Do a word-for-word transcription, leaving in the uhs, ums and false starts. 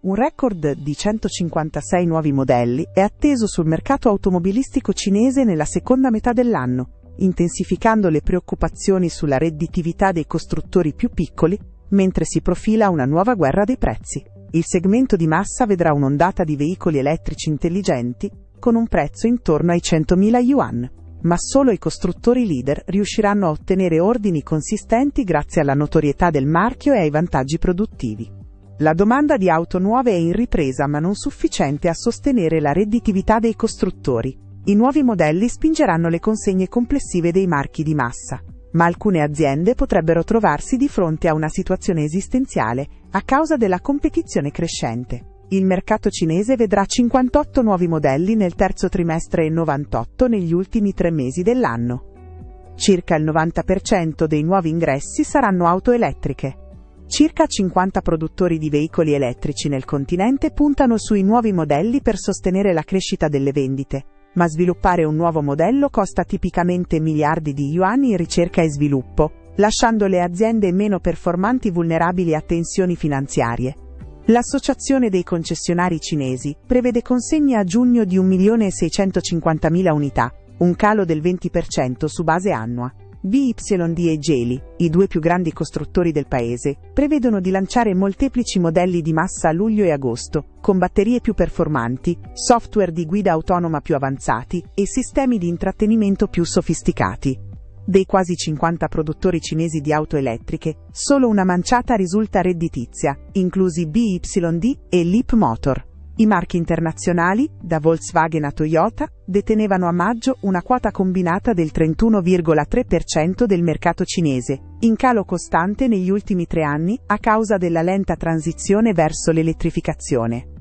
Un record di centocinquantasei nuovi modelli è atteso sul mercato automobilistico cinese nella seconda metà dell'anno, intensificando le preoccupazioni sulla redditività dei costruttori più piccoli, mentre si profila una nuova guerra dei prezzi. Il segmento di massa vedrà un'ondata di veicoli elettrici intelligenti, con un prezzo intorno ai centomila yuan. Ma solo i costruttori leader riusciranno a ottenere ordini consistenti grazie alla notorietà del marchio e ai vantaggi produttivi. La domanda di auto nuove è in ripresa ma non sufficiente a sostenere la redditività dei costruttori. I nuovi modelli spingeranno le consegne complessive dei marchi di massa, ma alcune aziende potrebbero trovarsi di fronte a una situazione esistenziale a causa della competizione crescente. Il mercato cinese vedrà cinquantotto nuovi modelli nel terzo trimestre e novantotto negli ultimi tre mesi dell'anno. Circa il novanta per cento dei nuovi ingressi saranno auto elettriche. Circa cinquanta produttori di veicoli elettrici nel continente puntano sui nuovi modelli per sostenere la crescita delle vendite, ma sviluppare un nuovo modello costa tipicamente miliardi di yuan in ricerca e sviluppo, lasciando le aziende meno performanti vulnerabili a tensioni finanziarie. L'Associazione dei concessionari cinesi prevede consegne a giugno di un milione e seicentocinquantamila unità, un calo del venti per cento su base annua. B Y D e Geely, i due più grandi costruttori del paese, prevedono di lanciare molteplici modelli di massa a luglio e agosto, con batterie più performanti, software di guida autonoma più avanzati e sistemi di intrattenimento più sofisticati. Dei quasi cinquanta produttori cinesi di auto elettriche, solo una manciata risulta redditizia, inclusi B Y D e Leapmotor. I marchi internazionali, da Volkswagen a Toyota, detenevano a maggio una quota combinata del trentuno virgola tre per cento del mercato cinese, in calo costante negli ultimi tre anni a causa della lenta transizione verso l'elettrificazione.